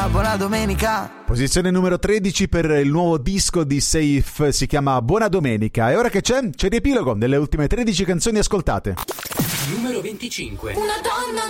Buona domenica. Posizione numero 13 per il nuovo disco di Safe, si chiama Buona Domenica. E ora che c'è il riepilogo delle ultime 13 canzoni ascoltate. Numero 25. Una donna